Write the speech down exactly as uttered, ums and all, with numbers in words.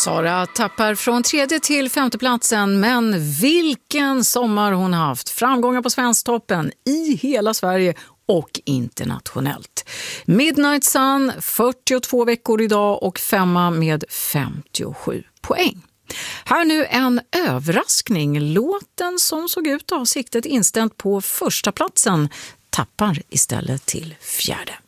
Sara tappar från tredje till femte platsen, men vilken sommar hon haft. Framgångar på Svensktoppen i hela Sverige och internationellt. Midnight Sun, fyrtiotvå veckor idag och femma med femtiosju poäng. Här nu en överraskning. Låten som såg ut att ha siktet inställt på första platsen tappar istället till fjärde.